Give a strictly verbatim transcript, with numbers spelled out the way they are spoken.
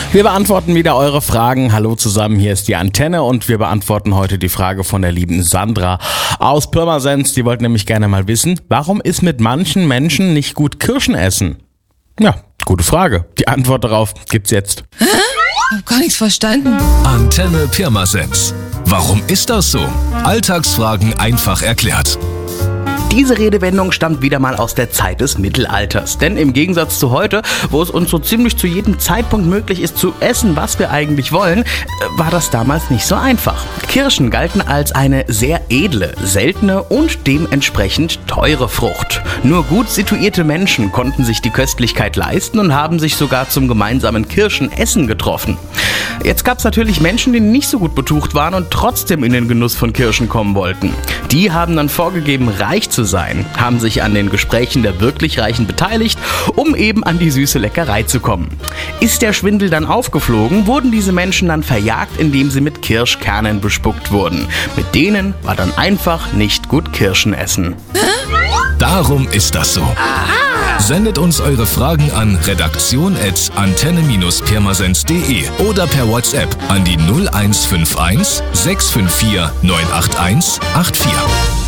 Wir beantworten wieder eure Fragen. Hallo zusammen, hier ist die Antenne und wir beantworten heute die Frage von der lieben Sandra aus Pirmasens. Die wollte nämlich gerne mal wissen, warum ist mit manchen Menschen nicht gut Kirschen essen? Ja, gute Frage. Die Antwort darauf gibt's jetzt. Hä? Hab gar nichts verstanden. Antenne Pirmasens. Warum ist das so? Alltagsfragen einfach erklärt. Diese Redewendung stammt wieder mal aus der Zeit des Mittelalters. Denn im Gegensatz zu heute, wo es uns so ziemlich zu jedem Zeitpunkt möglich ist zu essen, was wir eigentlich wollen, war das damals nicht so einfach. Kirschen galten als eine sehr edle, seltene und dementsprechend teure Frucht. Nur gut situierte Menschen konnten sich die Köstlichkeit leisten und haben sich sogar zum gemeinsamen Kirschenessen getroffen. Jetzt gab es natürlich Menschen, die nicht so gut betucht waren und trotzdem in den Genuss von Kirschen kommen wollten. Die haben dann vorgegeben, reich zu sein, haben sich an den Gesprächen der wirklich Reichen beteiligt, um eben an die süße Leckerei zu kommen. Ist der Schwindel dann aufgeflogen, wurden diese Menschen dann verjagt, indem sie mit Kirschkernen bespuckt wurden. Mit denen war dann einfach nicht gut Kirschen essen. Darum ist das so. Sendet uns eure Fragen an redaktion at antenne Bindestrich pirmasens punkt de oder per WhatsApp an die null eins fünf eins sechs fünf vier neun acht eins acht vier.